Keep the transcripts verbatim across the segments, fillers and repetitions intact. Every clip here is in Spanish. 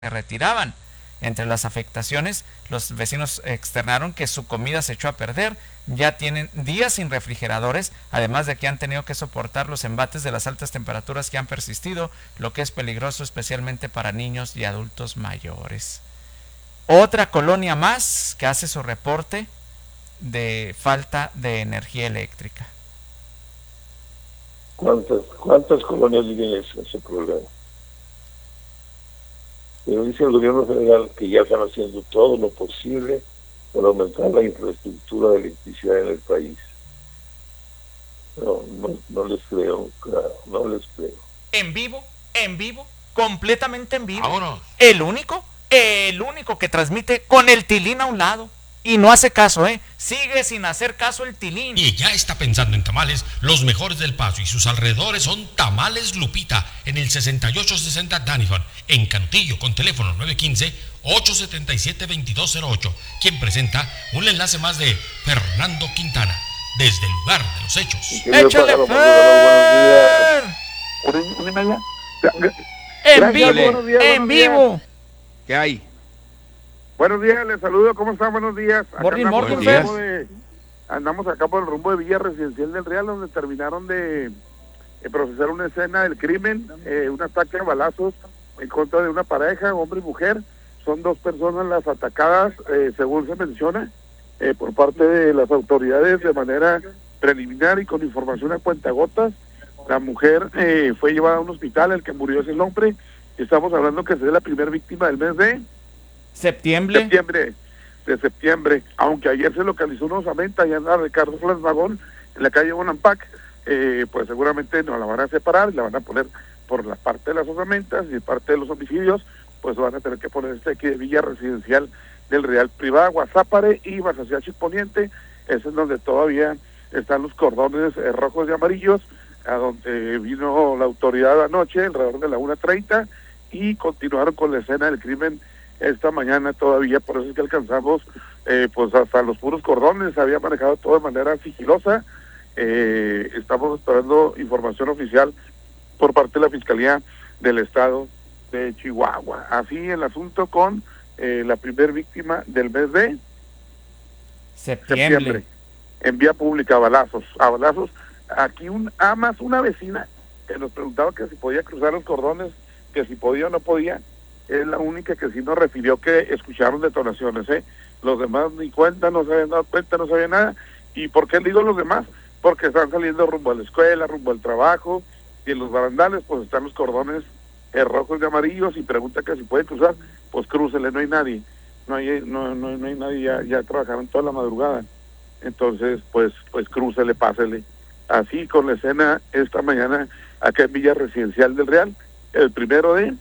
retiraban. Entre las afectaciones, los vecinos externaron que su comida se echó a perder, ya tienen días sin refrigeradores, además de que han tenido que soportar los embates de las altas temperaturas que han persistido, lo que es peligroso especialmente para niños y adultos mayores. Otra colonia más que hace su reporte de falta de energía eléctrica. ¿Cuántas, cuántas colonias tienen ese, ese problema? Pero dice el gobierno federal que ya están haciendo todo lo posible para aumentar la infraestructura de electricidad en el país. No, no, no les creo, claro, no les creo. En vivo, en vivo, completamente en vivo. Vámonos. El único, el único que transmite con el tilín a un lado. Y no hace caso, ¿eh? Sigue sin hacer caso el tilín. Y ya está pensando en tamales, los mejores del Paso y sus alrededores son Tamales Lupita, en el sesenta y ocho sesenta Daniford, en Cantillo, con teléfono nueve uno cinco, ocho siete siete, dos dos cero ocho, quien presenta un enlace más de Fernando Quintana, desde el lugar de los hechos. ¡Échale, Fer! En vivo, en vivo. ¿Qué hay? Buenos días, les saludo, ¿cómo están? Buenos días. Acá Morning, andamos, morning, por Fer. el rumbo de, andamos acá por el rumbo de Villa Residencial del Real, donde terminaron de, de procesar una escena del crimen, eh, un ataque a balazos en contra de una pareja, hombre y mujer. Son dos personas las atacadas, eh, según se menciona, eh, por parte de las autoridades de manera preliminar y con información a cuentagotas. La mujer eh, fue llevada a un hospital, el que murió es el hombre. Estamos hablando que es la primera víctima del mes de Septiembre. septiembre, de septiembre, aunque ayer se localizó una osamenta allá en la Ricardo Flores Magón, en la calle Bonampak, eh, pues seguramente nos la van a separar y la van a poner por la parte de las osamentas y parte de los homicidios, pues van a tener que poner este aquí de Villa Residencial del Real Privada, Guasápare y Basaciachi Poniente. Ese es donde todavía están los cordones eh, rojos y amarillos, a donde vino la autoridad anoche, alrededor de la una treinta, y continuaron con la escena del crimen esta mañana todavía. Por eso es que alcanzamos eh, pues hasta los puros cordones, había manejado todo de manera sigilosa. Eh, estamos esperando información oficial por parte de la Fiscalía del Estado de Chihuahua. Así el asunto con eh, la primer víctima del mes de Septiembre. septiembre, en vía pública, a balazos, a balazos. Aquí un amas, una vecina, que nos preguntaba que si podía cruzar los cordones, que si podía o no podía. Es la única que sí nos refirió que escucharon detonaciones, ¿eh? Los demás ni cuenta, no se habían dado cuenta, no sabían nada. ¿Y por qué digo los demás? Porque están saliendo rumbo a la escuela, rumbo al trabajo, y en los barandales pues están los cordones eh, rojos y amarillos, y pregunta que si puede cruzar, pues crúcele, no hay nadie, no hay no no, no hay nadie, ya, ya trabajaron toda la madrugada, entonces pues pues crúcele, pásele. Así con la escena esta mañana acá en Villa Residencial del Real, el primero de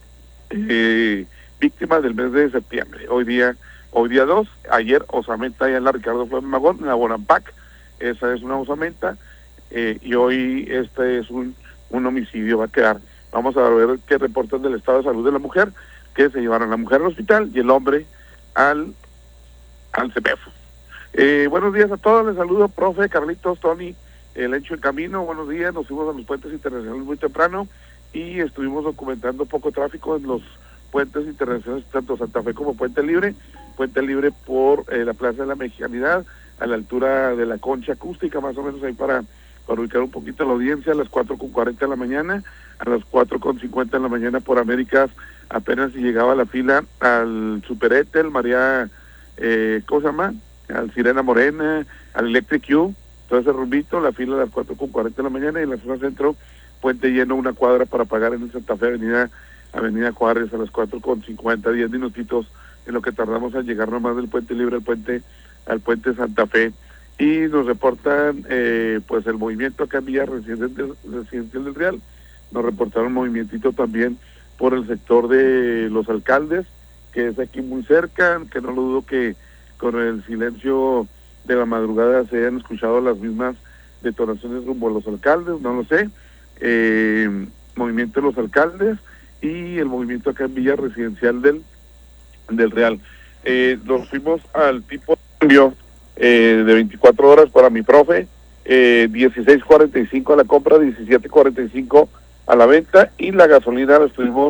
Eh, víctimas del mes de septiembre. Hoy día, hoy día dos, ayer osamenta allá en la Ricardo Flores Magón, en la Bonampak, esa es una osamenta, eh, y hoy este es un, un homicidio, va a quedar. Vamos a ver qué reportan del estado de salud de la mujer, que se llevaron a la mujer al hospital y el hombre al, al CEPEFO. Eh, buenos días a todos, les saludo, profe, Carlitos, Tony, el hecho en camino, buenos días, nos fuimos a los puentes internacionales muy temprano, y estuvimos documentando poco tráfico en los puentes internacionales, tanto Santa Fe como Puente Libre. Puente Libre por eh, la Plaza de la Mexicanidad, a la altura de la Concha Acústica, más o menos ahí para, para ubicar un poquito la audiencia, a las cuatro con cuarenta de la mañana, a las cuatro con cincuenta de la mañana por Américas, apenas si llegaba la fila al Super Etel, María, eh, ¿cómo se llama? Al Sirena Morena, al Electric U, todo ese rumbito, la fila a las cuatro con cuarenta de la mañana, y en la zona centro, puente lleno, una cuadra para pagar en el Santa Fe, avenida avenida Juárez, a las cuatro con cincuenta, diez minutitos en lo que tardamos en llegar nomás del Puente Libre al puente al puente Santa Fe. Y nos reportan eh, pues el movimiento acá en Villa Residencial, Residencial del Real. Nos reportaron un movimientito también por el sector de los alcaldes, que es aquí muy cerca, que no lo dudo que con el silencio de la madrugada se hayan escuchado las mismas detonaciones rumbo a los alcaldes, no lo sé. Eh, movimiento de los alcaldes y el movimiento acá en Villa Residencial del del Real. Eh, nos fuimos al tipo de cambio eh, de veinticuatro horas para mi profe, eh, dieciséis cuarenta y cinco a la compra, diecisiete cuarenta y cinco a la venta, y la gasolina la estuvimos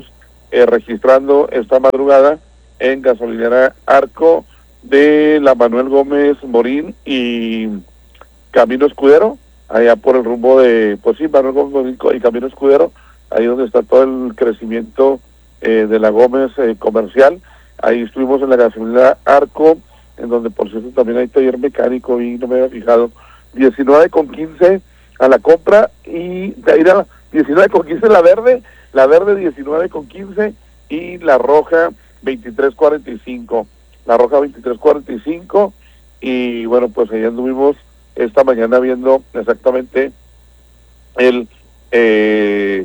eh, registrando esta madrugada en gasolinera Arco de la Manuel Gómez Morín y Camino Escudero, allá por el rumbo de, pues sí, Manuel Gómez Morín y Camino Escudero, ahí donde está todo el crecimiento eh, de la Gómez eh, comercial. Ahí estuvimos en la gasolinera Arco, en donde por cierto también hay taller mecánico y no me había fijado, diecinueve con quince a la compra y de ahí la diecinueve con quince la verde, la verde diecinueve con quince y la roja veintitrés cuarenta y cinco, la roja veintitrés cuarenta y cinco y bueno, pues allá anduvimos esta mañana viendo exactamente el eh,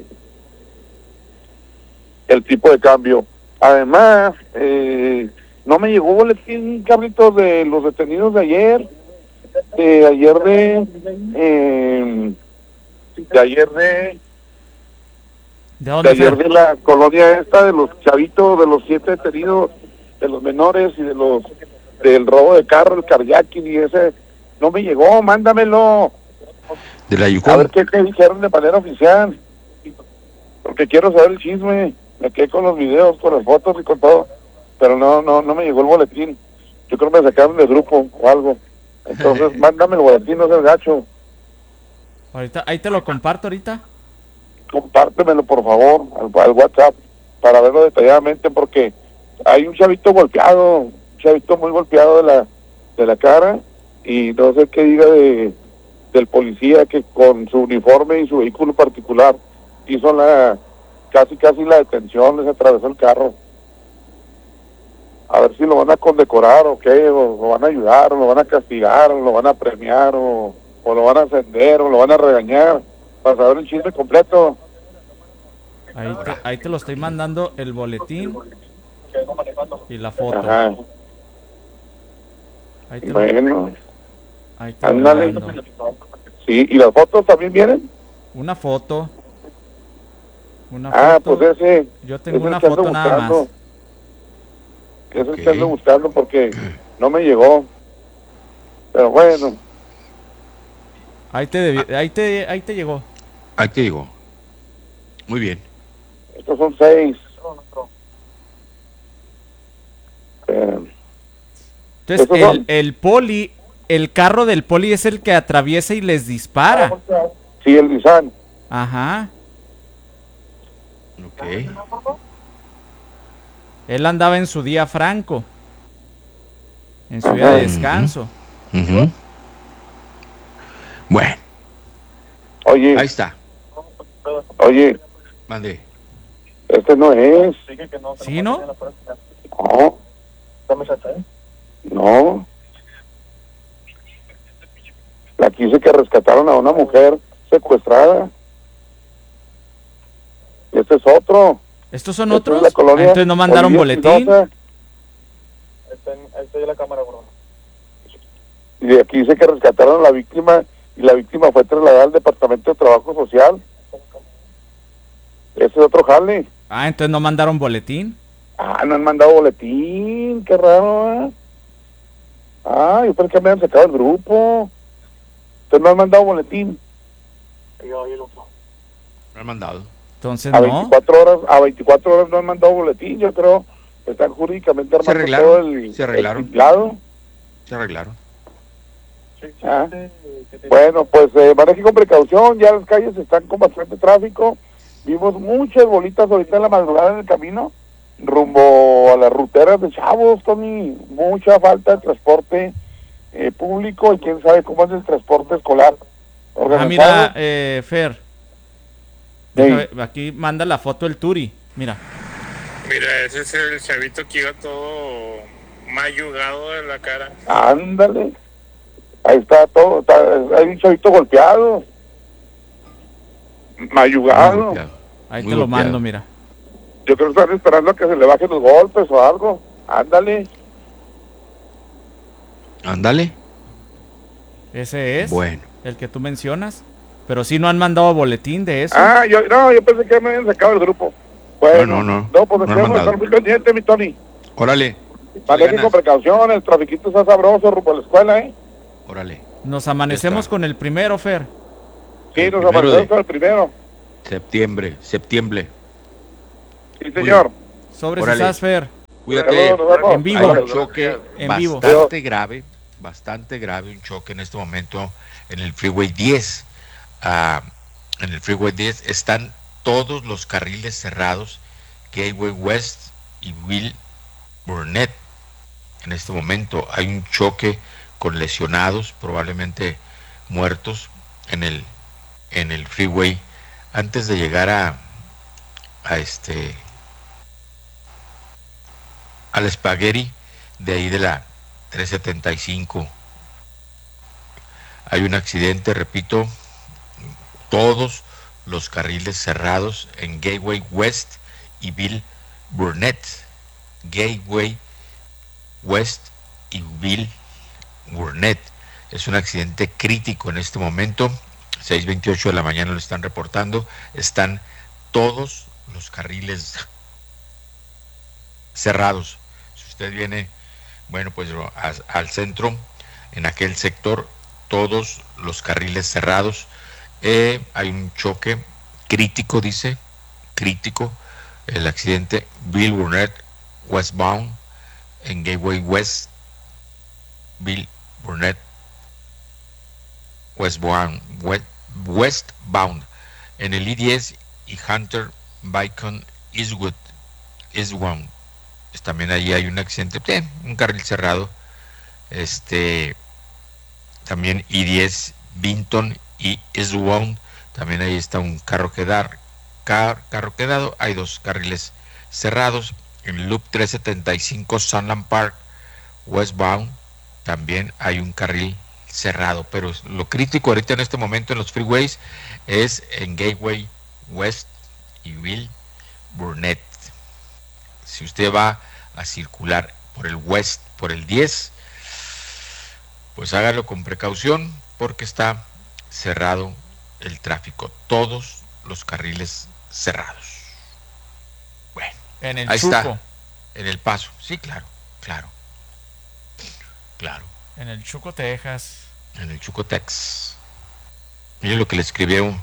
el tipo de cambio. Además, eh, no me llegó boletín, Carlitos, de los detenidos de ayer, de ayer de, eh, de ayer de, ¿De dónde, de ayer Fer? de la colonia esta, de los chavitos, de los siete detenidos, de los menores y de los, del robo de carro, el carjacking y ese, no me llegó, mándamelo. De la A Yukon. ver qué, qué dijeron de manera oficial, porque quiero saber el chisme. Me quedé con los videos, con las fotos y con todo, pero no no no me llegó el boletín. Yo creo que me sacaron del grupo o algo. Entonces, mándame el boletín, no seas gacho. Ahorita, ahí te lo comparto ahorita. Compártemelo, por favor, al, al WhatsApp, para verlo detalladamente, porque hay un chavito golpeado, un chavito muy golpeado de la de la cara, y no sé qué diga de del policía que con su uniforme y su vehículo particular hizo la casi casi la detención, les atravesó el carro. A ver si lo van a condecorar o qué, o lo van a ayudar, o lo van a castigar, o lo van a premiar, o, o lo van a ascender, o lo van a regañar, para saber el chisme completo. Ahí te, ahí te lo estoy mandando el boletín y la foto. Ajá. Ahí te lo, Bueno, ahí te lo ándale. mando. Sí, ¿y las fotos también vienen? Una foto. Una Ah, foto. pues ese. Yo tengo ese una que ando foto nada más. buscando. Ese es el que Ok. ando buscando porque no me llegó. Pero bueno, Ahí te, debi- ahí te, ahí te llegó. Ahí te digo. Muy bien. estos son seis. Eh, Entonces, ¿Esos son? el, el poli, el carro del poli es el que atraviesa y les dispara. sí, el Nissan. Ajá. Ok. Él andaba en su día franco. En su Ajá. día de descanso. Ujú. Bueno, Oye, ahí está. oye, Mande. este no es. ¿Sí, no? No. No. Aquí dice que rescataron a una mujer secuestrada. Este es otro. ¿Estos son Este es otros? la colonia Entonces no mandaron Olivia boletín. Espinosa. Y de aquí dice que rescataron a la víctima y la víctima fue trasladada al Departamento de Trabajo Social. Ese es otro jale. Ah, entonces no mandaron boletín. Ah, no han mandado boletín, qué raro, ¿eh? Ah, yo pensé que me habían sacado el grupo. Ustedes no han mandado boletín. Me han mandado. Entonces A no. veinticuatro horas, a veinticuatro horas no han mandado boletín, yo creo. Están jurídicamente armando arreglaron, todo el, se arreglaron. el tinglado. Se arreglaron. Ah. Bueno, pues eh, maneje con precaución, ya las calles están con bastante tráfico. Vimos muchas bolitas ahorita en la madrugada en el camino, rumbo a las ruteras de Chavos, Tony. Mucha falta de transporte eh, público y quién sabe cómo es el transporte escolar. Ah, organizado. mira, eh, Fer. Sí. Deja ver, aquí manda la foto el Turi. Mira. Mira, ese es el chavito que iba todo mayugado de la cara. Ándale. Ahí está todo, está, hay un chavito golpeado. Muy Mayugado. golpeado. Ahí Muy te lo golpeado. mando, mira. Yo creo que están esperando a que se le bajen los golpes o algo. Ándale. Ándale. Ese es Bueno. el que tú mencionas. Pero sí no han mandado boletín de eso. Ah, yo no, yo pensé que me habían sacado el grupo. Bueno, No, no, no. No, pues No han tenemos que mandado. estar muy pendiente, mi Tony. Órale. Manejen ganas. con precaución, el trafiquito está sabroso rumbo a la escuela, ¿eh? Órale. Nos amanecemos está. con el primero, Fer. Sí, El nos primero amanecemos de- con el primero. Septiembre. Septiembre. Sí, señor. Sobre Órale. Sasfer. Cuídate. Saludos, nos vemos. En vivo. Hay un choque En vivo. bastante grave, bastante grave, un choque en este momento en el Freeway diez. Ah, en el Freeway diez están todos los carriles cerrados, Gateway West y Will Burnett. En este momento hay un choque con lesionados, probablemente muertos, en el, en el freeway antes de llegar a, a este al Spaghetti de ahí de la trescientos setenta y cinco. Hay un accidente, repito, todos los carriles cerrados en Gateway West y Bill Burnett. Gateway West y Bill Burnett. Es un accidente crítico en este momento. seis veintiocho de la mañana lo están reportando. Están todos los carriles cerrados. Si usted viene, bueno, pues a, al centro, en aquel sector, todos los carriles cerrados. Eh, hay un choque crítico, dice, crítico. El accidente Bill Burnett westbound en Gateway West. Bill Burnett westbound, westbound en el I diez y Hunter Bacon Eastwood Eastbound. También allí hay un accidente, eh, un carril cerrado. Este también I diez Vinton y Eastbound, también ahí está un carro quedado, car, carro quedado. Hay dos carriles cerrados. En Loop trescientos setenta y cinco Sunland Park westbound también hay un carril cerrado, pero lo crítico ahorita en este momento en los freeways es en Gateway West y Bill Burnett. Si usted va a circular por el West, por el diez, pues hágalo con precaución porque está cerrado el tráfico, todos los carriles cerrados. Bueno, En el ahí Chuco. está, en El Paso, sí, claro, claro, claro. En el Chuco, Texas. En el Chucotex. Mire lo que le escribió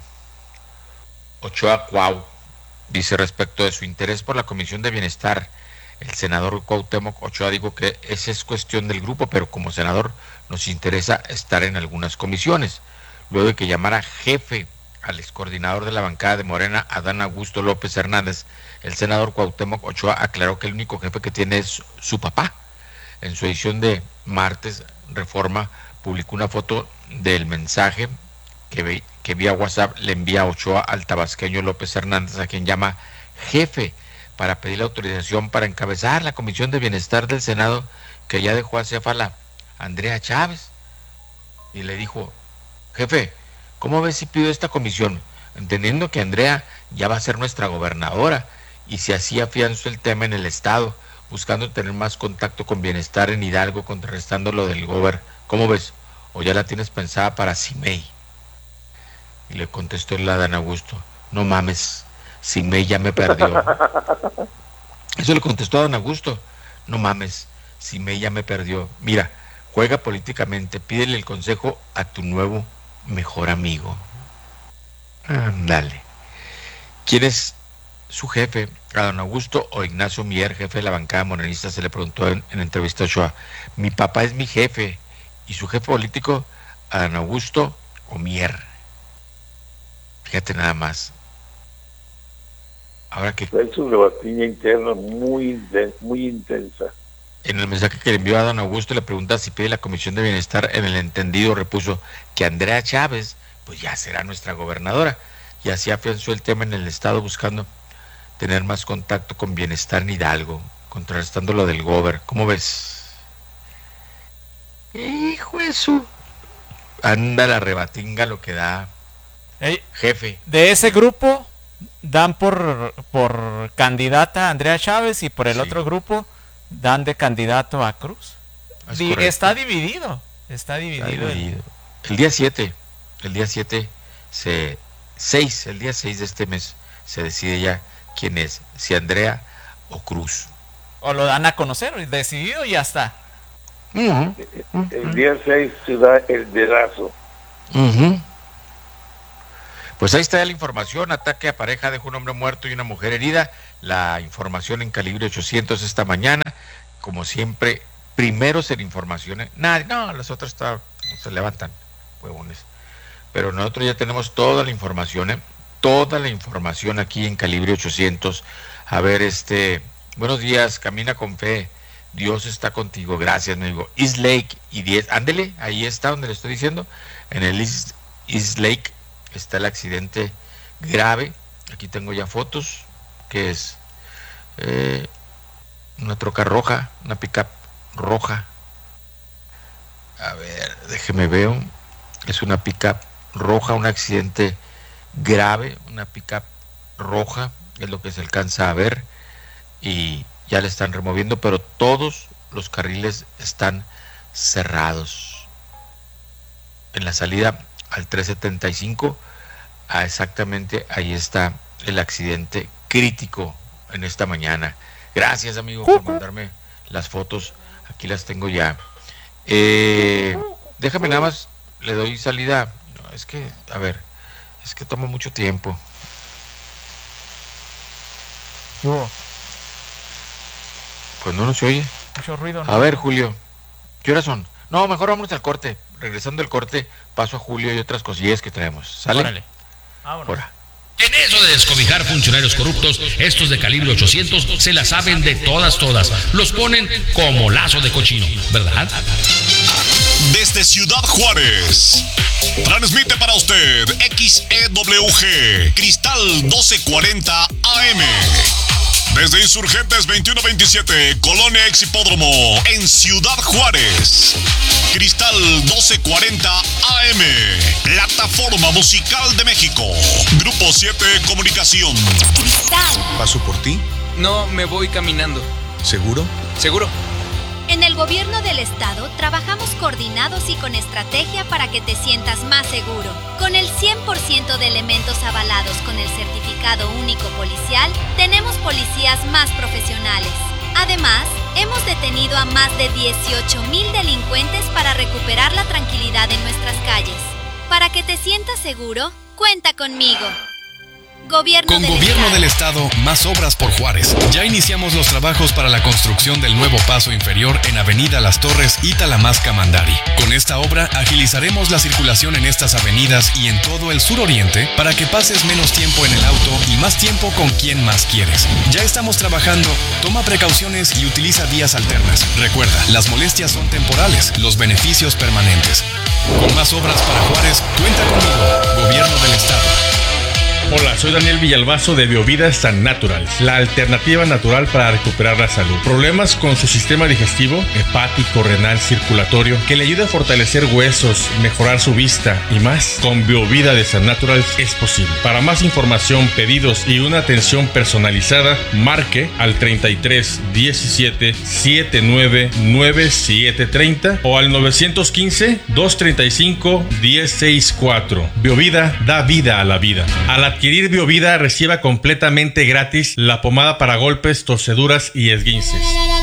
Ochoa Cuau. Dice respecto de su interés por la Comisión de Bienestar, el senador Cuauhtémoc Ochoa dijo que esa es cuestión del grupo, pero como senador nos interesa estar en algunas comisiones. Luego de que llamara jefe al excoordinador de la bancada de Morena, Adán Augusto López Hernández, el senador Cuauhtémoc Ochoa aclaró que el único jefe que tiene es su papá. En su edición de martes, Reforma publicó una foto del mensaje que, ve, que vía WhatsApp le envía a Ochoa al tabasqueño López Hernández, a quien llama jefe, para pedir la autorización para encabezar la Comisión de Bienestar del Senado, que ya dejó acéfala Andrea Chávez. Y le dijo: jefe, ¿cómo ves si pido esta comisión? Entendiendo que Andrea ya va a ser nuestra gobernadora, y si así afianzo el tema en el Estado, buscando tener más contacto con Bienestar en Hidalgo, contrarrestando lo del gober. ¿Cómo ves? ¿O ya la tienes pensada para Simei? Y le contestó el Adán Augusto: no mames, Simei ya me perdió. Eso le contestó a Adán Augusto: no mames, Simei ya me perdió. Mira, juega políticamente, pídele el consejo a tu nuevo mejor amigo. Ándale. ¿Quién es su jefe? ¿Adán Augusto o Ignacio Mier, jefe de la bancada morenista? Se le preguntó en, en entrevista a Ochoa. Mi papá es mi jefe. ¿Y su jefe político, Adán Augusto o Mier? Fíjate nada más. Ahora que... Es una batalla interna muy, muy intensa. En el mensaje que le envió a Adán Augusto le pregunta si pide la Comisión de Bienestar. En el entendido repuso que Andrea Chávez pues ya será nuestra gobernadora. Y así afianzó el tema en el Estado, buscando tener más contacto con Bienestar en Hidalgo, contrarrestando lo del gober. ¿Cómo ves? Hijo de su... Anda la rebatinga lo que da. Hey, jefe. De ese grupo dan por, por candidata a Andrea Chávez y por el sí. otro grupo dan de candidato a Cruz. Di, está dividido. Está dividido. Está dividido. El, el día siete, el día siete, se, seis, el día seis de este mes se decide ya quién es, si Andrea o Cruz. O lo dan a conocer, decidido y ya está. Uh-huh. El, el día seis se da el dedazo. Uh-huh. Pues ahí está la información. Ataque a pareja, dejó un hombre muerto y una mujer herida. la información en Calibre ochocientos esta mañana. Como siempre, primero se la información. ¿eh? Nadie, no, las otras está, se levantan, huevones. Pero nosotros ya tenemos toda la información, ¿eh? toda la información aquí en Calibre ochocientos. A ver, este, buenos días, camina con fe. Dios está contigo, gracias, me digo. East Lake y diez, ándele, ahí está donde le estoy diciendo. En el East, East Lake está el accidente grave. Aquí tengo ya fotos, que es eh, una troca roja, una pickup roja. A ver, déjeme veo. Es una pickup roja, un accidente grave, una pickup roja, es lo que se alcanza a ver, y ya le están removiendo, pero todos los carriles están cerrados. En la salida al trescientos setenta y cinco, ah, exactamente ahí está el accidente crítico en esta mañana. Gracias, amigo, por mandarme las fotos. Aquí las tengo ya. Eh, déjame nada más, le doy salida. No, es que, a ver, es que toma mucho tiempo. Yo. Pues no, no se oye. Mucho ruido, ¿no? A ver, Julio, ¿qué horas son? No, mejor vámonos al corte. Regresando al corte, paso a Julio y otras cosillas que traemos. ¿Sale? Órale. Vámonos. Ahora. En eso de descobijar funcionarios corruptos, estos de Calibre ochocientos se la saben de todas, todas. Los ponen como lazo de cochino, ¿verdad? Desde Ciudad Juárez, transmite para usted X E W G, Cristal doce cuarenta A M. Desde Insurgentes veintiuno veintisiete, Colonia Ex Hipódromo, en Ciudad Juárez. Cristal doce cuarenta A M, Plataforma Musical de México. Grupo siete Comunicación. Cristal. ¿Paso por ti? No, me voy caminando. ¿Seguro? ¿Seguro? En el gobierno del estado trabajamos coordinados y con estrategia para que te sientas más seguro. Con el cien por ciento de elementos avalados con el certificado único policial, tenemos policías más profesionales. Además, hemos detenido a más de dieciocho mil delincuentes para recuperar la tranquilidad en nuestras calles. Para que te sientas seguro, cuenta conmigo. Gobierno Con del Gobierno Estado. del Estado, más obras por Juárez. Ya iniciamos los trabajos para la construcción del nuevo paso inferior en Avenida Las Torres y Talamasca Mandari. Con esta obra agilizaremos la circulación en estas avenidas y en todo el suroriente para que pases menos tiempo en el auto y más tiempo con quien más quieres. Ya estamos trabajando, toma precauciones y utiliza vías alternas. Recuerda, las molestias son temporales, los beneficios permanentes. Con más obras para Juárez, cuenta conmigo, Gobierno del Estado. Hola, soy Daniel Villalbazo de Biovida San Natural, la alternativa natural para recuperar la salud. Problemas con su sistema digestivo, hepático, renal, circulatorio, que le ayude a fortalecer huesos, mejorar su vista y más. Con Biovida de San Natural es posible. Para más información, pedidos y una atención personalizada, marque al treinta y tres diecisiete setenta y nueve noventa y siete treinta o al nueve uno cinco dos treinta y cinco diez sesenta y cuatro. Biovida da vida a la vida. A la adquirir Biovida, reciba completamente gratis la pomada para golpes, torceduras y esguinces.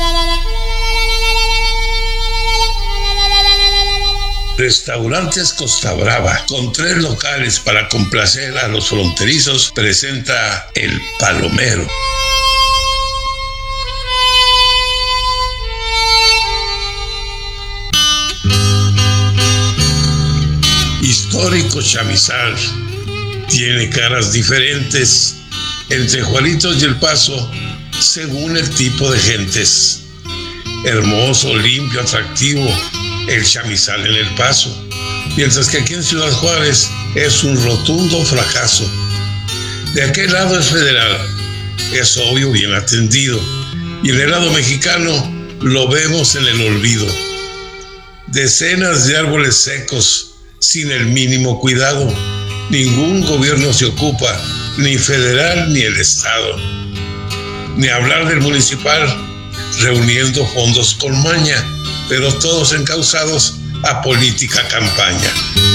Restaurantes Costa Brava, con tres locales para complacer a los fronterizos, presenta El Palomero. Histórico chamizal. Tiene caras diferentes entre Juaritos y El Paso, según el tipo de gentes. Hermoso, limpio, atractivo, el chamizal en El Paso, mientras que aquí en Ciudad Juárez es un rotundo fracaso. De aquel lado es federal, es obvio, bien atendido, y en el lado mexicano lo vemos en el olvido. Decenas de árboles secos sin el mínimo cuidado. Ningún gobierno se ocupa, ni federal ni el estado. Ni hablar del municipal, reuniendo fondos con maña, pero todos encausados a política campaña.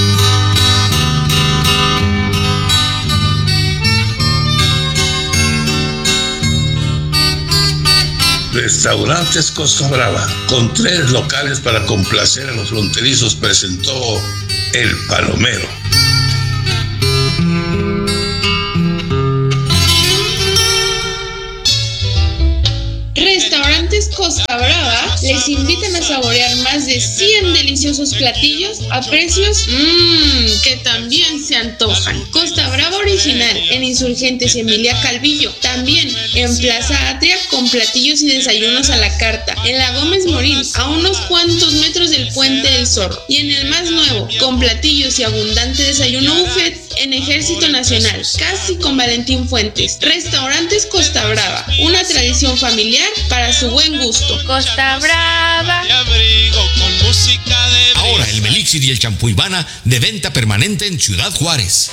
Restaurantes Costa Brava, con tres locales para complacer a los fronterizos, presentó El Palomero. Costa Brava les invitan a saborear más de cien deliciosos platillos a precios mmm, que también se antojan. Costa Brava original en Insurgentes y Emilia Calvillo. También en Plaza Atria con platillos y desayunos a la carta. En la Gómez Morín, a unos cuantos metros del Puente del Zorro. Y en el más nuevo, con platillos y abundante desayuno buffet en Ejército Nacional, casi con Valentín Fuentes. Restaurantes Costa Brava, una tradición familiar para su buen gusto. Costa Brava. Ahora el Melixir y el champú Ivana de venta permanente en Ciudad Juárez.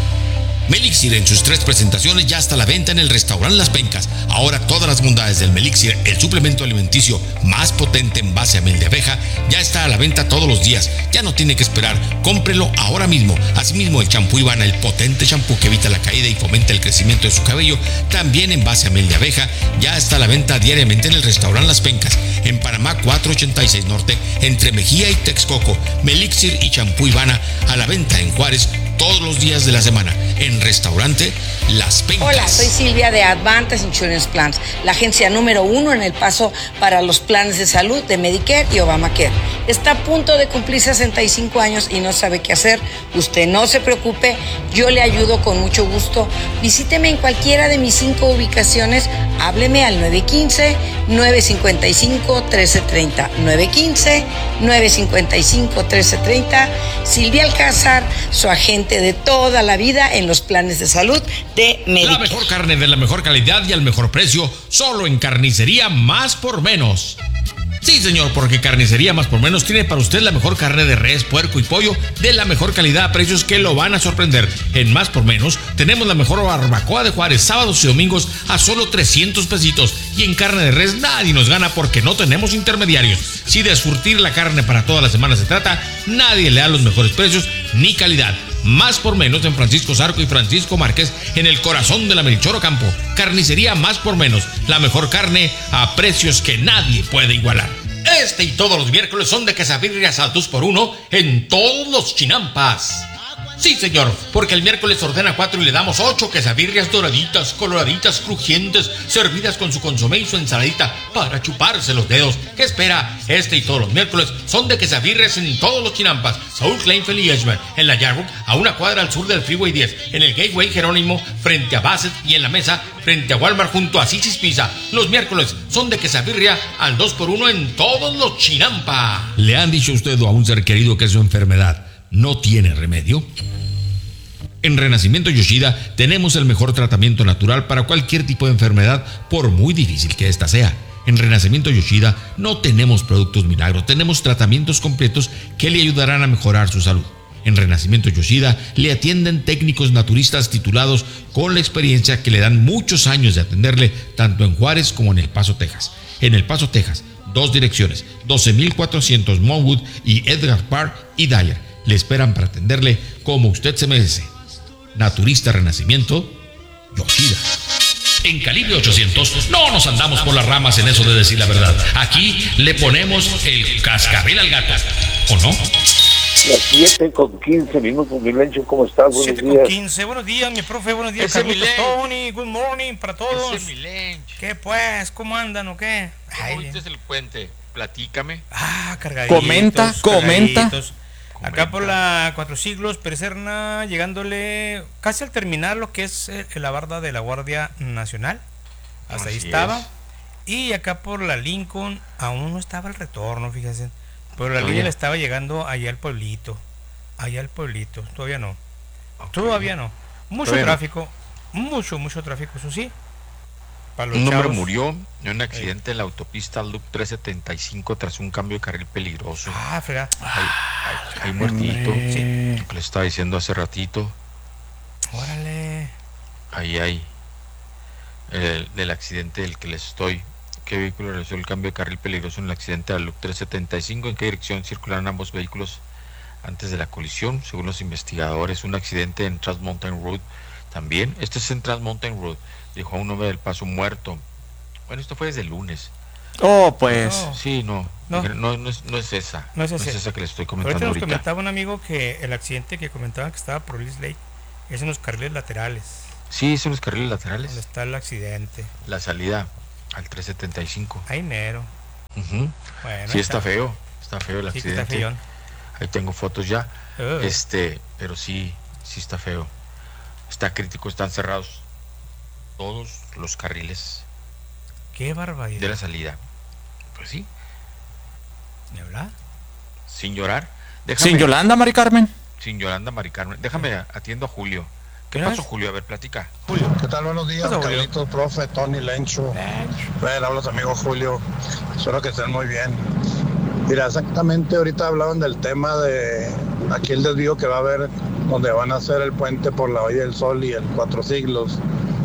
Melixir en sus tres presentaciones ya está a la venta en el restaurante Las Pencas. Ahora todas las bondades del Melixir, el suplemento alimenticio más potente en base a miel de abeja, ya está a la venta todos los días. Ya no tiene que esperar, cómprelo ahora mismo. Asimismo el champú Ivana, el potente champú que evita la caída y fomenta el crecimiento de su cabello, también en base a miel de abeja, ya está a la venta diariamente en el restaurante Las Pencas, en Panamá cuatrocientos ochenta y seis Norte, entre Mejía y Texcoco. Melixir y champú Ivana a la venta en Juárez todos los días de la semana, en restaurante Las Pencas. Hola, soy Silvia de Advantage Insurance Plans, la agencia número uno en El Paso para los planes de salud de Medicare y Obamacare. Está a punto de cumplir sesenta y cinco años y no sabe qué hacer. Usted no se preocupe, yo le ayudo con mucho gusto. Visíteme en cualquiera de mis cinco ubicaciones. Hábleme al nueve uno cinco, nueve cinco cinco, uno tres tres cero. nueve uno cinco, nueve cinco cinco, uno tres tres cero. Silvia Alcázar, su agente de toda la vida en los planes de salud de Medicare. La mejor carne de la mejor calidad y al mejor precio, solo en Carnicería Más por Menos. Sí, señor, porque Carnicería Más por Menos tiene para usted la mejor carne de res, puerco y pollo de la mejor calidad a precios que lo van a sorprender. En Más por Menos tenemos la mejor barbacoa de Juárez, sábados y domingos a solo trescientos pesitos. Y en carne de res nadie nos gana porque no tenemos intermediarios. Si de surtir la carne para toda la semana se trata, nadie le da los mejores precios ni calidad. Más por Menos en Francisco Zarco y Francisco Márquez, en el corazón de la Melchor Ocampo. Carnicería Más por Menos, la mejor carne a precios que nadie puede igualar. Este y todos los miércoles son de quesabirrias al dos por uno en todos los chinampas. Sí, señor, porque el miércoles ordena cuatro y le damos ocho quesabirrias doraditas, coloraditas, crujientes, servidas con su consomé y su ensaladita para chuparse los dedos. ¿Qué espera? Este y todos los miércoles son de quesabirrias en todos los chinampas. Saúl Kleinfeld y Edgeman, en la Yarbook, a una cuadra al sur del Freeway diez, en el Gateway Jerónimo, frente a Bassett, y en la Mesa, frente a Walmart, junto a Sisis Pizza. Los miércoles son de quesabirria al dos por uno en todos los chinampas. ¿Le han dicho usted o a un ser querido que su enfermedad no tiene remedio? En Renacimiento Yoshida tenemos el mejor tratamiento natural para cualquier tipo de enfermedad, por muy difícil que ésta sea. En Renacimiento Yoshida no tenemos productos milagros, tenemos tratamientos completos que le ayudarán a mejorar su salud. En Renacimiento Yoshida le atienden técnicos naturistas titulados con la experiencia que le dan muchos años de atenderle tanto en Juárez como en El Paso, Texas. En El Paso, Texas, dos direcciones, doce mil cuatrocientos Monwood y Edgar Park y Dyer. Le esperan para atenderle como usted se merece. Naturista Renacimiento Yoshida. En Calibre ochocientos no nos andamos por las ramas en eso de decir la verdad. Aquí le ponemos el cascabel al gato, ¿o no? Las siete con quince minutos, Milencho, ¿cómo estás? Buenos días. siete con quince, buenos días, mi profe, buenos días, Ese Carlitos, Tony, good morning para todos. Ese Milencho. ¿Qué pues? ¿Cómo andan o qué? ¿Cómo viste el puente? Platícame. Ah, cargaditos. Comenta, comenta. Cargaditos. Acá por la Cuatro Siglos, Perserna, llegándole casi al terminar lo que es eh, la barda de la Guardia Nacional. Hasta Así ahí estaba. Es. Y acá por la Lincoln, aún no estaba el retorno, fíjense. Pero la línea le estaba llegando allá al pueblito. Allá al pueblito. Todavía no. Okay. Todavía no. Mucho Todavía tráfico. No. Mucho, mucho tráfico, eso sí. Para los un hombre murió en un accidente en la autopista Loop trescientos setenta y cinco tras un cambio de carril peligroso. Ah, frega. Hay, hay muertito. Sí. Lo que le estaba diciendo hace ratito. Órale. Ahí hay. El, del accidente del que les estoy. ¿Qué vehículo realizó el cambio de carril peligroso en el accidente de la Loop trescientos setenta y cinco? ¿En qué dirección circularon ambos vehículos antes de la colisión? Según los investigadores, un accidente en Trans Mountain Road también. Este es en Trans Mountain Road. Dejó a un hombre del Paso muerto. Bueno, esto fue desde el lunes. Oh, pues. No. Sí, no. No. No, no, es, no es esa. No es, ese. no es esa que le estoy comentando ahorita. Nos ahorita. comentaba un amigo que el accidente que comentaban que estaba por Liz Lake es en los carriles laterales. Sí, es en los carriles laterales. Donde está el accidente. La salida al trescientos setenta y cinco. Ay, mero. Uh-huh. Bueno, sí, está feo, está feo el sí, accidente. Está Ahí tengo fotos ya. Uh. Este, pero sí, sí está feo. Está crítico, están cerrados todos los carriles. Qué barbaridad. De la salida. Pues sí. ¿Me habla? Sin llorar. Déjame, Sin Yolanda, Mari Carmen. Sin Yolanda, Mari Carmen. Déjame, atiendo a Julio. ¿Qué pasó, Julio? A ver, platica. Julio. ¿Qué tal? Buenos días, Carlitos, profe, Tony, Lencho. Bueno, habla tu amigo Julio. Espero que estén muy bien. Mira, exactamente ahorita hablaban del tema de aquí el desvío que va a haber, donde van a hacer el puente por la Valle del Sol y el Cuatro Siglos.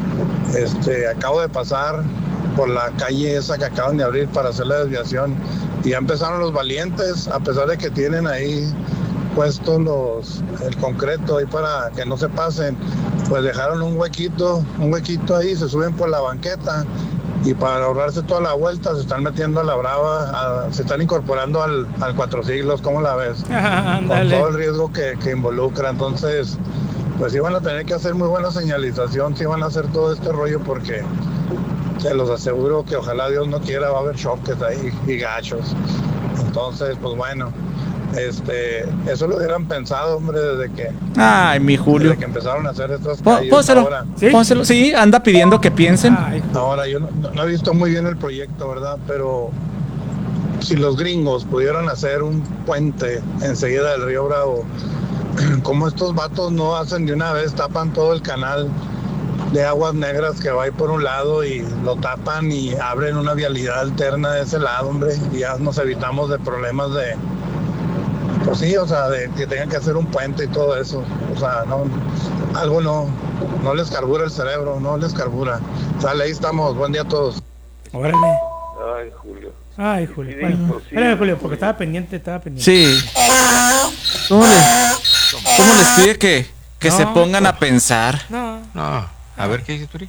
Este, acabo de pasar por la calle esa que acaban de abrir para hacer la desviación y ya empezaron los valientes, a pesar de que tienen ahí puestos los el concreto ahí para que no se pasen, pues dejaron un huequito, un huequito ahí, se suben por la banqueta y para ahorrarse toda la vuelta se están metiendo a la brava, a, se están incorporando al, al Cuatro Siglos. ¿Cómo la ves? Ah, con todo el riesgo que, que involucra. Entonces, pues sí van a tener que hacer muy buena señalización, sí van a hacer todo este rollo porque se los aseguro que ojalá Dios no quiera va a haber choques ahí y gachos. Entonces, pues bueno, este, eso lo hubieran pensado, hombre, desde que Ay, mi Julio. desde que empezaron a hacer estas Pó- calles. Pónselo. Ahora, ¿Sí? Pónselo. Sí, anda pidiendo que piensen. ahora yo no, no he visto muy bien el proyecto, ¿verdad? Pero si los gringos pudieran hacer un puente enseguida del Río Bravo, como estos vatos no hacen de una vez, tapan todo el canal de aguas negras que va ahí por un lado y lo tapan y abren una vialidad alterna de ese lado, hombre, y ya nos evitamos de problemas de, pues sí, o sea, de que tengan que hacer un puente y todo eso, o sea, no, algo no, no les carbura el cerebro, no les carbura. Sale, ahí estamos, buen día a todos. Órale. Ay, Julio. Ay, Julio. Sí, Bueno, imposible, espérame, Julio, porque estaba pendiente, estaba pendiente. Sí. ¿Cómo, le- cómo les pide que, que No, se pongan a pensar? No. No. A ver, ¿qué dice Turi?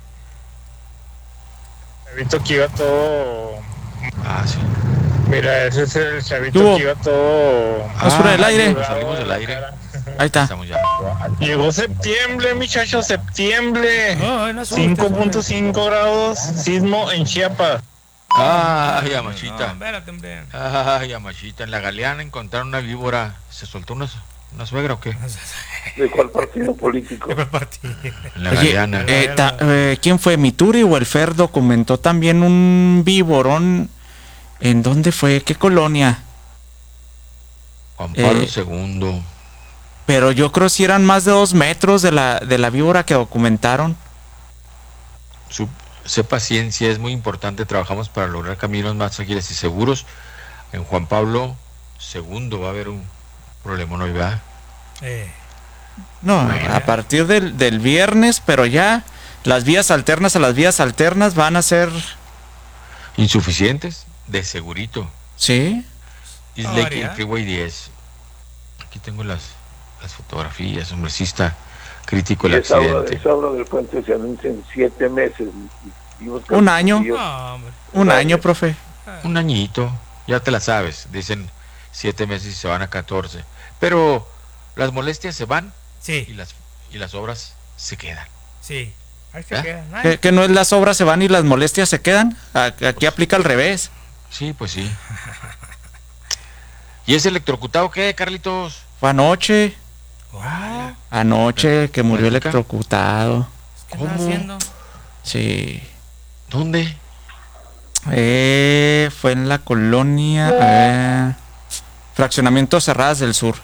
El chavito que iba todo. Ah, sí. Mira, ese es el chavito ¿Qué hubo? que iba todo. ¿Vas fuera del aire? Salimos del aire. Ahí está. Estamos ya. Llegó septiembre, muchachos, septiembre. No, no asustes, cinco punto cinco grados, sismo en Chiapas. Ay, Amachita. No, espérate, hombre. Ay, Amachita. En la Galeana encontraron una víbora. ¿Se soltó una, una suegra o qué? ¿De cuál partido político? ¿De cuál partido? En la Oye, Galeana. eh, ta- eh, ¿quién fue? ¿Mituri o el Fer documentó también un víborón? ¿En dónde fue? ¿Qué colonia? Juan Pablo eh, segundo. Pero yo creo si eran más de dos metros de la, de la víbora que documentaron. Su, sé paciencia, es muy importante. Trabajamos para lograr caminos más ágiles y seguros. En Juan Pablo segundo va a haber un problema, ¿no? ¿Verdad? Eh. No, a partir del, del viernes, pero ya las vías alternas a las vías alternas van a ser... Insuficientes, de segurito. ¿Sí? East No Lake varía. y el Freeway diez. Aquí tengo las, las fotografías, hombre, sí está crítico el Esa obra, accidente. esa obra del puente se anuncia en siete meses. Vimos que Un año. Dios- No, hombre. Un año, profe. Un añito, ya te la sabes. Dicen siete meses y se van a catorce. Pero las molestias se van Sí, y las, y las obras se quedan. sí. Ahí se ¿Eh? queda. ¿Que, que no es las obras se van y las molestias se quedan? A- Aquí aplica al revés. Sí, pues sí. ¿Y ese electrocutado qué, Carlitos? Fue anoche. Ah, Anoche que murió ¿Cuática? electrocutado. ¿qué estás ¿Cómo? haciendo? Sí. ¿Dónde? Eh, fue en la colonia... a ver, Fraccionamiento Cerradas del Sur.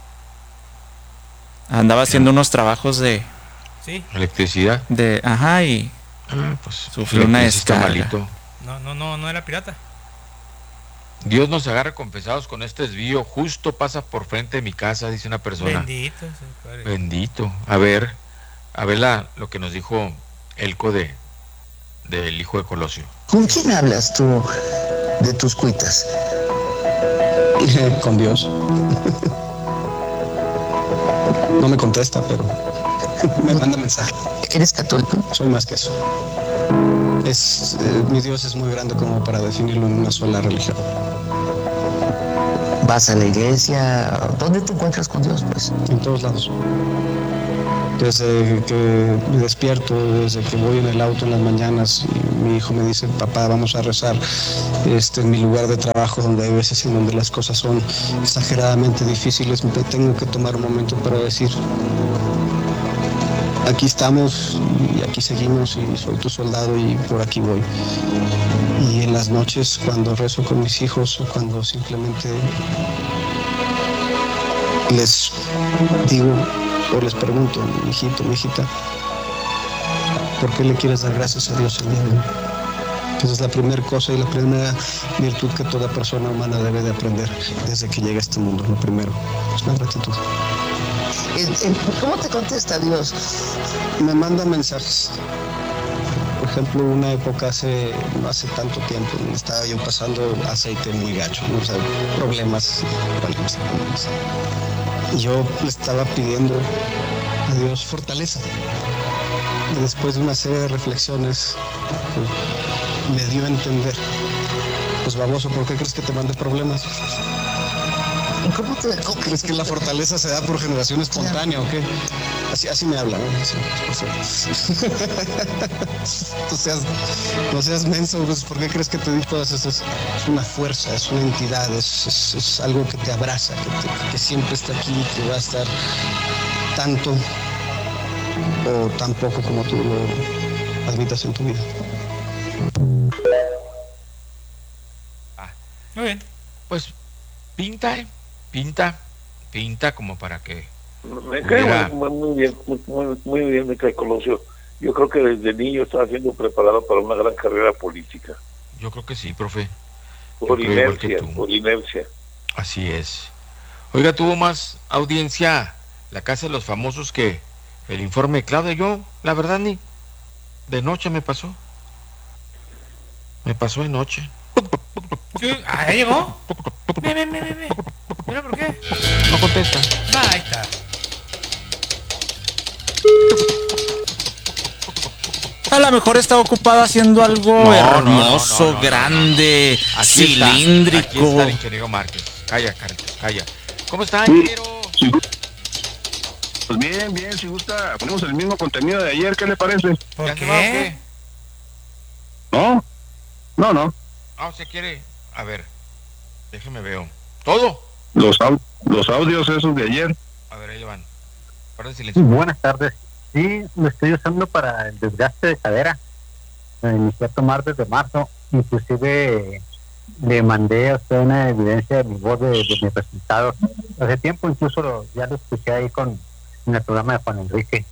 Andaba haciendo unos trabajos de... Sí. Electricidad. de ajá, y Ah, pues Sufrió una electricista descarga. malito. No, no, no, no era pirata. Dios nos agarra confesados con este desvío. Justo pasa por frente de mi casa, dice una persona. Bendito. sí, padre. Bendito. A ver, a ver la, lo que nos dijo Elco de del hijo de Colosio. ¿Con quién hablas tú de tus cuitas? Con Dios. No me contesta, pero me manda mensaje. ¿Eres católico? Soy más que eso. Es, eh, mi Dios es muy grande como para definirlo en una sola religión. ¿Vas a la iglesia? ¿Dónde te encuentras con Dios, pues? En todos lados. Desde que me despierto, desde que voy en el auto en las mañanas, y mi hijo me dice, papá, vamos a rezar, este, en mi lugar de trabajo, donde hay veces en donde las cosas son exageradamente difíciles, me tengo que tomar un momento para decir, aquí estamos y aquí seguimos y soy tu soldado y por aquí voy. Y en las noches, cuando rezo con mis hijos o cuando simplemente les digo o les pregunto, mi hijito, mi hijita, ¿por qué le quieres dar gracias a Dios el día de hoy? Esa es la primera cosa y la primera virtud que toda persona humana debe de aprender desde que llega a este mundo. Lo primero es la gratitud. ¿Cómo te contesta Dios? Me manda mensajes. Por ejemplo, una época hace no hace tanto tiempo estaba yo pasando aceite muy gacho, ¿no? O sea, problemas, problemas, problemas. Y yo le estaba pidiendo a Dios fortaleza. Y después de una serie de reflexiones, pues, me dio a entender, pues baboso, ¿por qué crees que te mande problemas? ¿Cómo te cómo crees que la fortaleza se da por generación espontánea o qué? Así, así me habla, ¿no? Así, pues, no seas, no seas menso, pues, ¿por qué crees que te digo todas esas? Es una fuerza, es una entidad, es, es, es algo que te abraza, que, te, que siempre está aquí, que va a estar tanto o tan poco como tú lo admitas en tu vida. Ah. Muy bien. Pues pinta, ¿eh? Pinta, pinta como para que... Me cae hubiera... muy, muy bien, muy, muy, muy bien, me cae Colosio. Yo creo que desde niño estaba siendo preparado para una gran carrera política. Yo creo que sí, profe. Por Yo inercia, por inercia. Así es. Oiga, tuvo más audiencia La Casa de los Famosos que el informe de Claudia. Yo, la verdad, ni de noche me pasó. Me pasó de noche. Sí, ahí llegó. Ve, ve, ve, ve. Mira por qué. No contesta. Ah, ahí está. A lo mejor está ocupada haciendo algo no, hermoso, no, no, no, grande, no, no. Aquí cilíndrico. Está, aquí está el ingeniero Márquez. Calla, Carlitos, calla. ¿Cómo está, ingeniero? Sí. Pues bien, bien, si gusta, ponemos el mismo contenido de ayer, ¿qué le parece? ¿Por qué? Va, qué? No, no, no. Ah, ¿se quiere? A ver, déjeme veo. ¿Todo? Los, au los audios esos de ayer. A ver, ahí le van. Guarden silencio. Buenas tardes. Sí, lo estoy usando para el desgaste de cadera. Me inicié a tomar desde marzo. Inclusive le mandé a usted una evidencia de mi voz, de, de mis resultados. Hace tiempo incluso lo, ya lo escuché ahí con en el programa de Juan Enrique.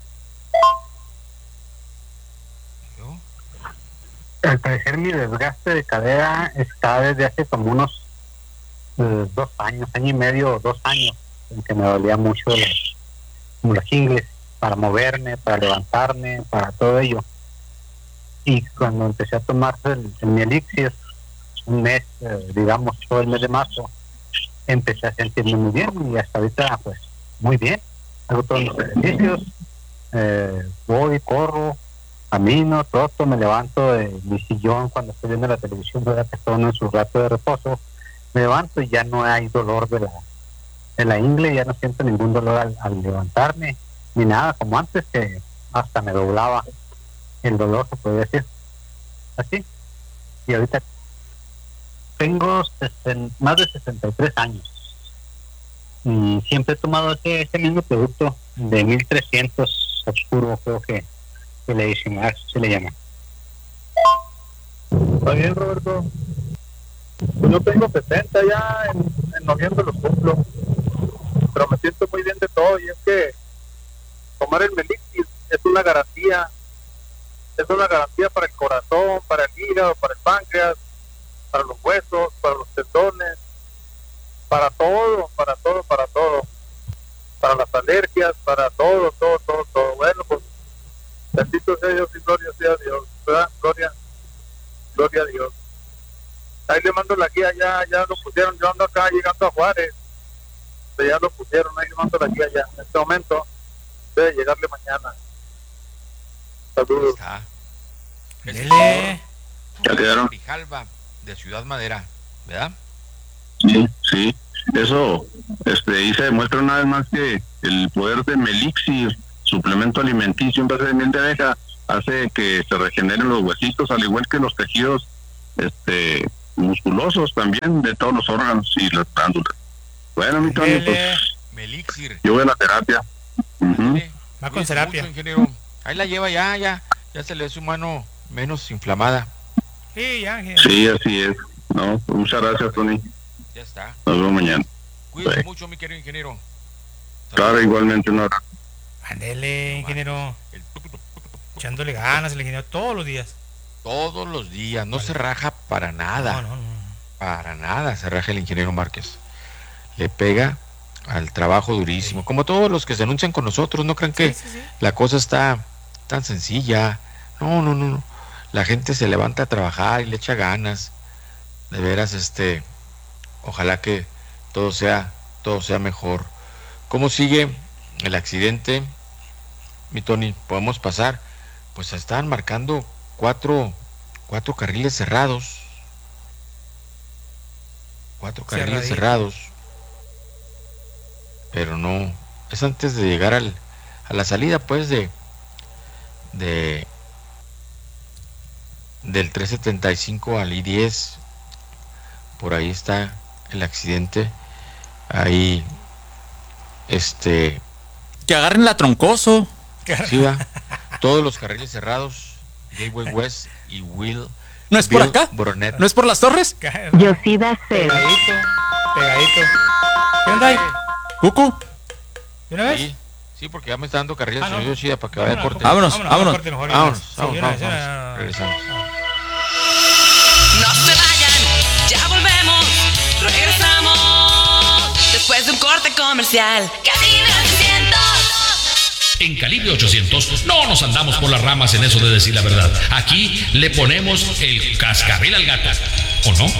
¿Yo? Al parecer mi desgaste de cadera está desde hace como unos eh, dos años, año y medio, dos años, en que me dolía mucho los, los ingles para moverme, para levantarme, para todo ello. Y cuando empecé a tomar el, el mi elixir, un mes, eh, digamos, todo el mes de marzo, empecé a sentirme muy bien y hasta ahorita, pues, muy bien. Hago todos los ejercicios, eh, voy, corro, camino, troto, me levanto de mi sillón cuando estoy viendo la televisión, ¿verdad? Que estoy en su rato de reposo, me levanto y ya no hay dolor de la, de la ingle, ya no siento ningún dolor al, al levantarme, ni nada, como antes que hasta me doblaba el dolor, se podría decir. Así. Y ahorita tengo sesen, más de sesenta y tres años. Y siempre he tomado ese, ese mismo producto de mil trescientos oscuro, creo que, que le dicen, se le llama. Está bien, Roberto. Pues yo tengo sesenta ya, en, en noviembre los cumplo. Pero me siento muy bien de todo, y es que tomar el Melixir es una garantía. Es una garantía para el corazón, para el hígado, para el páncreas, para los huesos, para los tendones, para todo, para todo, para todo, para las alergias, para todo, todo, todo, todo. Bueno, pues, bendito sea Dios y gloria sea Dios, ¿verdad? Gloria, gloria a Dios. Ahí le mando la guía, ya, ya lo pusieron, yo ando acá llegando a Juárez, ya lo pusieron, ahí le mando la guía ya, en este momento, debe llegarle mañana. Saludos. Dele. Ya quedaron. Grijalva, de Ciudad Madera, ¿verdad? Sí, sí, eso este, ahí se demuestra una vez más que el poder de Melixir suplemento alimenticio en base de miel de abeja hace que se regeneren los huesitos, al igual que los tejidos este musculosos también de todos los órganos y las glándulas. Bueno, mi Tony, pues Melixir. yo voy a la terapia. Uh-huh. Va con terapia. Mucho, ingeniero. Ahí la lleva ya, ya, ya se le ve su mano menos inflamada. Sí, ya, ingeniero. Sí, así es. No, muchas gracias, Tony. Ya está. Nos vemos mañana. Cuídese Sí. mucho, mi querido ingeniero. Claro, igualmente, un abrazo. Ándele, ingeniero. Echándole ganas el ingeniero todos los días. Todos los días, no vale. Se raja para nada. No, no, no. Para nada se raja el ingeniero Márquez. Le pega al trabajo durísimo. Sí. Como todos los que se anuncian con nosotros, no crean que sí, sí, sí. la cosa está tan sencilla. No, no, no, no. La gente se levanta a trabajar y le echa ganas. De veras, este, ojalá que todo sea, todo sea mejor. ¿Cómo sigue el accidente, mi Tony? ¿Podemos pasar? Pues están marcando cuatro, cuatro carriles cerrados. Cuatro carriles Cerradito. cerrados. Pero no, es antes de llegar al, a la salida, pues, de, de del trescientos setenta y cinco al I diez. Por ahí está el accidente. Ahí, este... Que agarren la Troncoso. Sí, va. Todos los carriles cerrados, Gateway West y Will. ¿No es por acá? Boronet. ¿No es por las torres? Yosida C. Pegadito, pegadito. ¿Qué onda ahí? ¿Cucu? ¿De una vez? Sí, sí, porque ya me está dando carriles ah, no. Yoshida para que vaya a corte. Vámonos, vámonos. Vámonos, vámonos. vámonos, vámonos, sí, vámonos, una, vámonos, una, vámonos. Regresamos. No se vayan, ya volvemos, regresamos, después de un corte comercial. Calibre ochocientos. En Calibre ochocientos no nos andamos por las ramas en eso de decir la verdad. Aquí le ponemos el cascabel al gato, ¿o no?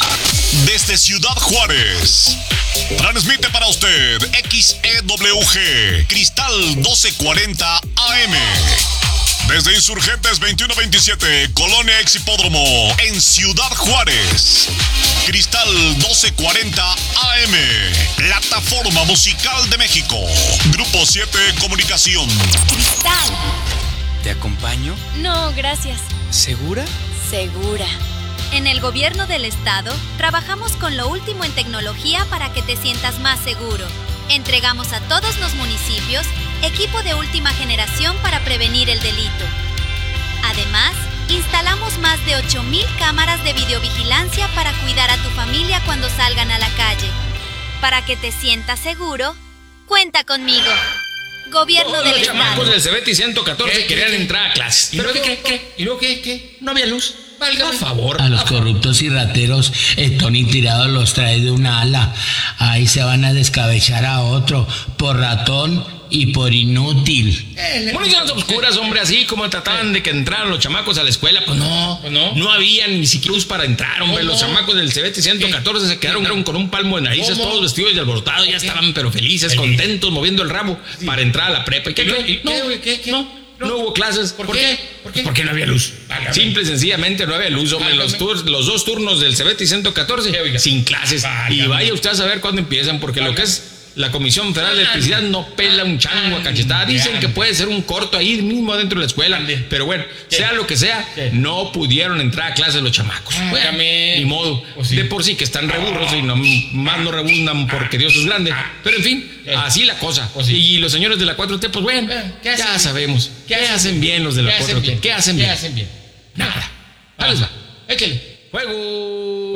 Desde Ciudad Juárez, transmite para usted X E W G, Cristal doce cuarenta A M. Desde Insurgentes veintiuno veintisiete, Colonia Ex Hipódromo, en Ciudad Juárez. Cristal doce cuarenta A M, plataforma musical de México. Grupo siete Comunicación. Cristal. ¿Te acompaño? No, gracias. ¿Segura? Segura. En el gobierno del estado, trabajamos con lo último en tecnología para que te sientas más seguro. Entregamos a todos los municipios equipo de última generación para prevenir el delito. Además, instalamos más de ocho mil cámaras de videovigilancia para cuidar a tu familia cuando salgan a la calle. Para que te sientas seguro, cuenta conmigo. Gobierno Todos del los estado. chamacos del Cebeti ciento catorce querían entrar a clases. ¿Y luego qué? ¿Qué? ¿Y luego qué? ¿Qué? ¿No había luz? Válgame. Por favor. A los corruptos y rateros, el Tony Tirado los trae de una ala. Ahí se van a descabechar a otro por ratón y por inútil. Eh, Municiones obscuras, hombre, así como trataban de que entraran los chamacos a la escuela, pues no, pues no, no había ni siquiera luz para entrar, hombre. Los chamacos del Cebeti ciento catorce se quedaron con un palmo de narices, ¿Cómo? todos vestidos y alborotados, ya estaban pero felices, Feliz. contentos, moviendo el rabo sí. para entrar a la prepa. ¿Y qué creen? No, ¿Qué, qué, qué? no. No, no hubo clases. ¿Por, ¿Por qué? qué? ¿Por qué? Porque no había luz. Válgame. Simple y sencillamente no había luz, hombre. Los, tur los dos turnos del Cebeti ciento catorce sin clases. Válgame. Y vaya usted a saber cuándo empiezan, porque Válgame. lo que es la Comisión Federal de Electricidad no pela un chango a cachetada. Dicen que puede ser un corto ahí mismo dentro de la escuela. Pero bueno, ¿Qué? sea lo que sea, ¿Qué? no pudieron entrar a clases los chamacos. Bueno, ni modo. Pues sí. De por sí que están reburros y no, más no rebundan porque Dios es grande. Pero en fin, ¿Qué? así la cosa. Pues sí. Y los señores de la cuatro T, pues bueno, ¿Qué ya sabemos. ¿Qué, ¿Qué hacen bien los de la cuatro T? ¿Qué hacen bien? ¿Qué hacen bien? Nada. Ahí les va. Échale. Juego.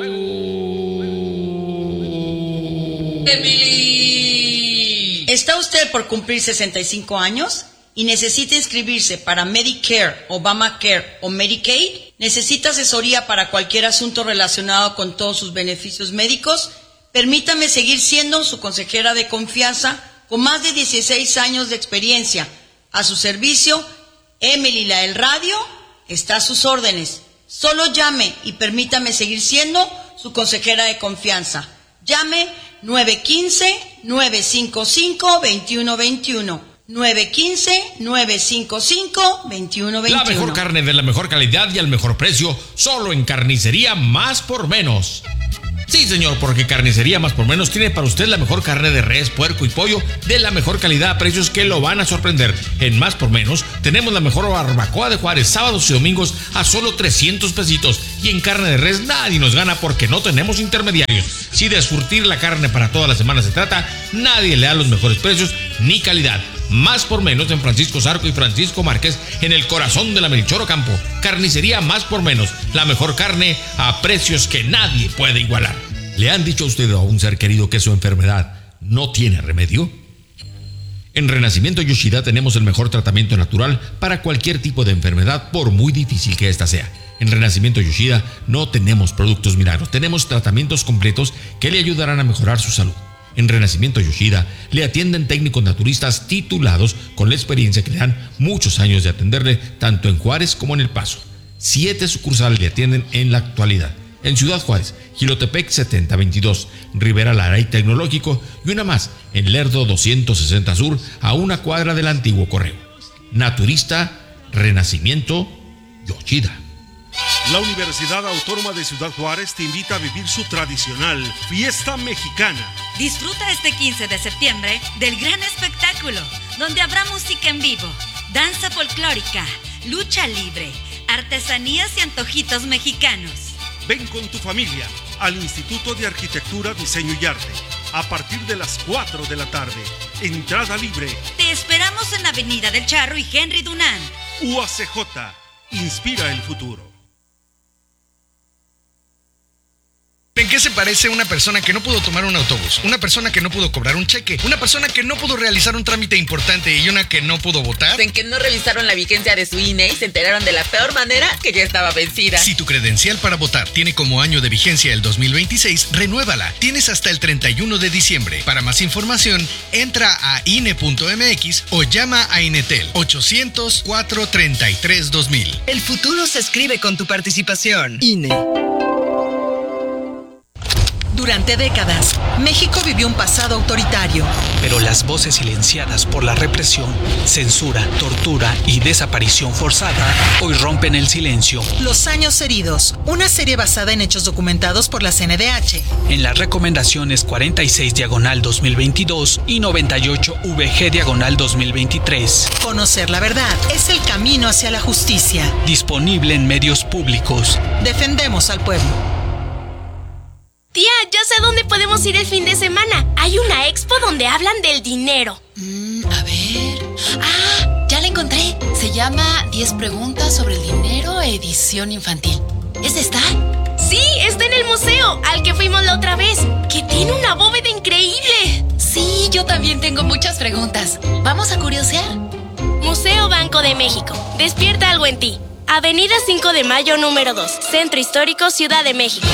Emily. ¿Está usted por cumplir sesenta y cinco años y necesita inscribirse para Medicare, Obamacare o Medicaid? ¿Necesita asesoría para cualquier asunto relacionado con todos sus beneficios médicos? Permítame seguir siendo su consejera de confianza con más de dieciséis años de experiencia. A su servicio, Emily la del radio está a sus órdenes. Solo llame y permítame seguir siendo su consejera de confianza. Llame nueve uno cinco, nueve cinco cinco, dos uno dos uno. nueve uno cinco, nueve cinco cinco, dos uno dos uno. La mejor carne de la mejor calidad y al mejor precio, solo en Carnicería Más por Menos. Sí, señor, porque Carnicería Más por Menos tiene para usted la mejor carne de res, puerco y pollo de la mejor calidad a precios que lo van a sorprender. En Más por Menos tenemos la mejor barbacoa de Juárez, sábados y domingos a solo trescientos pesitos. Y en carne de res nadie nos gana porque no tenemos intermediarios. Si de surtir la carne para toda la semana se trata, nadie le da los mejores precios ni calidad. Más por Menos en Francisco Zarco y Francisco Márquez, en el corazón de la Melchor Ocampo. Carnicería Más por Menos, la mejor carne a precios que nadie puede igualar. ¿Le han dicho a usted o a un ser querido que su enfermedad no tiene remedio? En Renacimiento Yoshida tenemos el mejor tratamiento natural para cualquier tipo de enfermedad, por muy difícil que ésta sea. En Renacimiento Yoshida no tenemos productos milagros, tenemos tratamientos completos que le ayudarán a mejorar su salud. En Renacimiento Yoshida le atienden técnicos naturistas titulados con la experiencia que le dan muchos años de atenderle tanto en Juárez como en El Paso. Siete sucursales le atienden en la actualidad. En Ciudad Juárez, Jilotepec setenta veintidós, Rivera Lara y Tecnológico, y una más en Lerdo doscientos sesenta Sur, a una cuadra del antiguo correo. Naturista Renacimiento Yoshida. La Universidad Autónoma de Ciudad Juárez te invita a vivir su tradicional fiesta mexicana. Disfruta este quince de septiembre del gran espectáculo, donde habrá música en vivo, danza folclórica, lucha libre, artesanías y antojitos mexicanos. Ven con tu familia al Instituto de Arquitectura, Diseño y Arte a partir de las cuatro de la tarde. Entrada libre. Te esperamos en Avenida del Charro y Henry Dunant. U A C J. Inspira el futuro. ¿En qué se parece una persona que no pudo tomar un autobús? Una persona que no pudo cobrar un cheque, una persona que no pudo realizar un trámite importante y una que no pudo votar. En que no revisaron la vigencia de su I N E y se enteraron de la peor manera, que ya estaba vencida. Si tu credencial para votar tiene como año de vigencia el dos mil veintiséis, renuévala. Tienes hasta el treinta y uno de diciembre. Para más información, entra a I N E punto M X o llama a Inetel ochocientos, cuatrocientos treinta y tres, dos mil. El futuro se escribe con tu participación. I N E. Durante décadas, México vivió un pasado autoritario. Pero las voces silenciadas por la represión, censura, tortura y desaparición forzada hoy rompen el silencio. Los años heridos, una serie basada en hechos documentados por la C N D H. En las recomendaciones cuarenta y seis diagonal dos mil veintidós y noventa y ocho V G diagonal dos mil veintitrés. Conocer la verdad es el camino hacia la justicia. Disponible en medios públicos. Defendemos al pueblo. Tía, ya sé dónde podemos ir el fin de semana. Hay una expo donde hablan del dinero. Mm, a ver... ¡Ah! Ya la encontré. Se llama diez preguntas sobre el dinero, edición infantil. ¿Es esta? Sí, está en el museo, al que fuimos la otra vez. Que tiene una bóveda increíble. Sí, yo también tengo muchas preguntas. ¿Vamos a curiosear? Museo Banco de México. Despierta algo en ti. Avenida cinco de Mayo, número dos. Centro Histórico, Ciudad de México.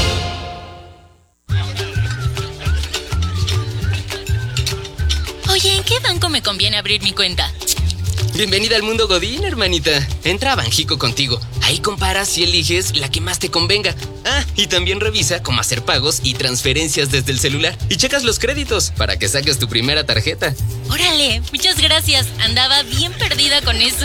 Oye, ¿en qué banco me conviene abrir mi cuenta? Bienvenida al mundo Godín, hermanita. Entra a Banjico Contigo. Ahí comparas y eliges la que más te convenga. Ah, y también revisa cómo hacer pagos y transferencias desde el celular. Y checas los créditos para que saques tu primera tarjeta. Órale, muchas gracias. Andaba bien perdida con eso.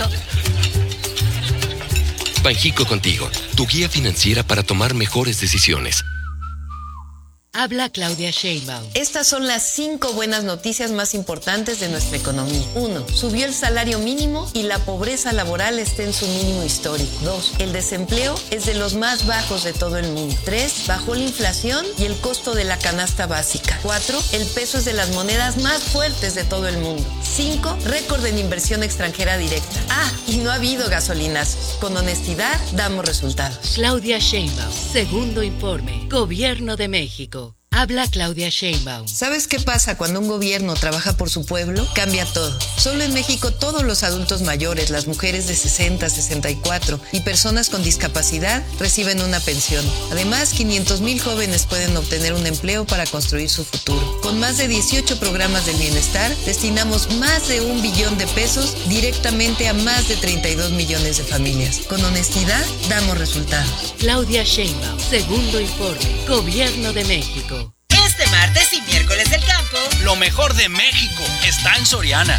Banjico Contigo, tu guía financiera para tomar mejores decisiones. Habla Claudia Sheinbaum. Estas son las cinco buenas noticias más importantes de nuestra economía. Uno, subió el salario mínimo y la pobreza laboral está en su mínimo histórico. Dos, el desempleo es de los más bajos de todo el mundo. Tres, bajó la inflación y el costo de la canasta básica. Cuatro, el peso es de las monedas más fuertes de todo el mundo. Cinco, récord en inversión extranjera directa. Ah, y no ha habido gasolinazos. Con honestidad, damos resultados. Claudia Sheinbaum, segundo informe, Gobierno de México. Habla Claudia Sheinbaum. ¿Sabes qué pasa cuando un gobierno trabaja por su pueblo? Cambia todo. Solo en México todos los adultos mayores, las mujeres de sesenta, sesenta y cuatro y personas con discapacidad reciben una pensión. Además, quinientos mil jóvenes pueden obtener un empleo para construir su futuro. Con más de dieciocho programas del bienestar, destinamos más de un billón de pesos directamente a más de treinta y dos millones de familias. Con honestidad, damos resultados. Claudia Sheinbaum, segundo informe, Gobierno de México. Este martes y miércoles del campo, lo mejor de México está en Soriana.